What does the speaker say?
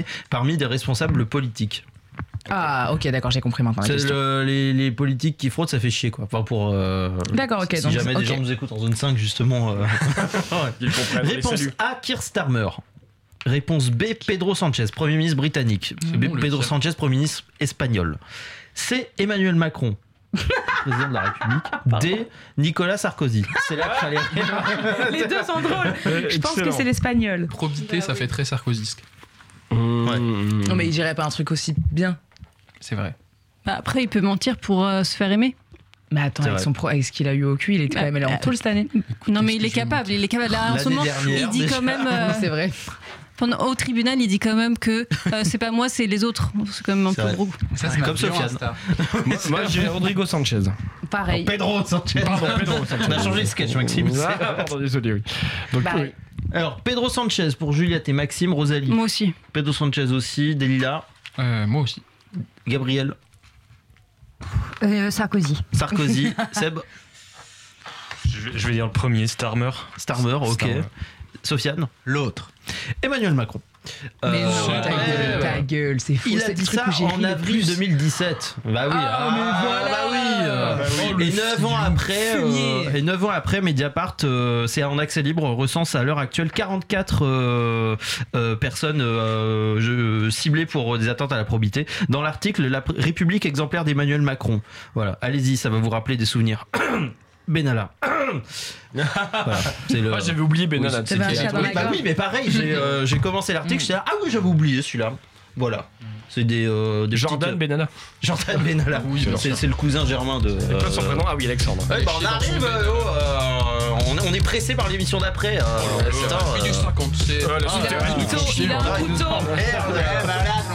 parmi des responsables politiques. Ah, ok, d'accord, j'ai compris maintenant la C'est question. les politiques qui fraudent, ça fait chier quoi. Enfin pour. D'accord, ok. Si donc, jamais des ok. gens nous écoutent en zone 5 justement. Ils comprennent. Réponse A, Keir Starmer. Réponse B, Pedro Sanchez, Premier ministre britannique. B, bon, le Pedro pire. Sanchez, Premier ministre espagnol. C, Emmanuel Macron, président de la République. D, Nicolas Sarkozy. C'est là qu'il fallait. Les deux sont drôles. Je pense que Excellent. c'est l'espagnol. Probité, ça fait très sarkozysque. Non, mais il dirait pas un truc aussi bien. C'est vrai. Bah, après, il peut mentir pour se faire aimer. Mais attends, C'est avec, vrai. avec ce qu'il a eu au cul, il était quand même allé en tôle cette année. Non, mais il est excusez-moi. capable. Il est capable. Là, en ce L'année moment, dernière, il dit déjà. quand même. C'est vrai. Au tribunal, il dit quand même que c'est pas moi, c'est les autres. C'est quand même un C'est peu vrai. gros. Ça, c'est Comme Sofiane. Moi, je dirais Rodrigo Sanchez. Pareil. Pedro Sanchez. Pardon, Pedro Sanchez. On a changé le sketch, Maxime. Ah, pardon, désolé, oui. Donc, Bah, oui. Alors, Pedro Sanchez pour Juliette et Maxime, Rosalie. Moi aussi. Pedro Sanchez aussi, Delila, Moi aussi. Gabriel, Sarkozy. Sarkozy, Seb, Je vais dire le premier, Starmer. Starmer, ok. Starmer. Sofiane, L'autre. Emmanuel Macron. Mais non, ouais, ta gueule, c'est faux. Il c'est a le dit truc ça où j'ai ri en le avril plus. 2017. Bah oui. mais voilà. Bah oui. le Et 9 ans après, fumier. Mediapart, c'est en accès libre, recense à l'heure actuelle 44 personnes ciblées pour des atteintes à la probité. Dans l'article, la République exemplaire d'Emmanuel Macron. Voilà, allez-y, ça va vous rappeler des souvenirs. Benalla. Voilà, c'est le... Ah, j'avais oublié Benalla. T'avais un chat dans la Bah gorge. oui, mais pareil, j'ai commencé l'article, j'étais là, ah oui, j'avais oublié celui-là. Voilà. C'est des Jordan petites- Benalla. Jordan Benalla. Oui, bien sûr. C'est le cousin germain de. Et toi, son prénom? Ah oui, Alexandre. Ouais, bah on arrive, on est pressé par l'émission d'après. Putain, Oui, du 50, c'est. le Ah, souterrain. Il a un couteau. Merde.